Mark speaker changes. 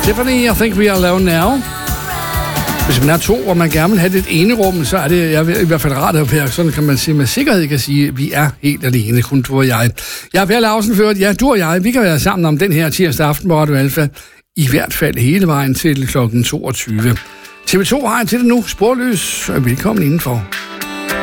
Speaker 1: Tiffany, I think we are alone now. Hvis man er to, og man gerne vil have det ene rum, så er det i hvert fald rart at være. Sådan kan man sige med sikkerhed kan sige, at vi er helt alene, kun du og jeg. Jeg er Per Lausen ført. Ja, du og jeg, vi kan være sammen om den her tirsdag aften på Radio Alfa. I hvert fald hele vejen til kl. 22. TV2 har jeg til det nu. Sporløs. Velkommen indenfor.